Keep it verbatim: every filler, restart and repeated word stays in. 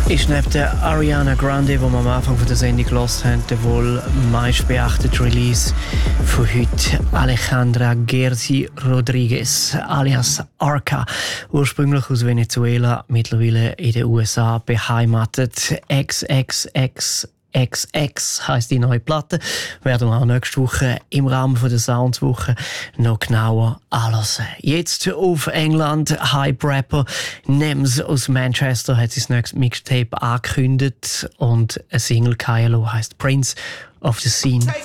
Ist neben der Ariana Grande, die wir am Anfang der Sendung gehört haben, der wohl meistbeachtete Release von heute Alejandra Gersi Rodriguez alias Arca. Ursprünglich aus Venezuela, mittlerweile in den U S A beheimatet. X X X X X heisst die neue Platte. Werden wir auch nächste Woche im Rahmen der Soundswoche noch genauer anhören. Jetzt auf England. Hype Rapper Nems aus Manchester hat sein nächstes Mixtape angekündigt und eine Single Kylo heisst Prince of the Scene. Take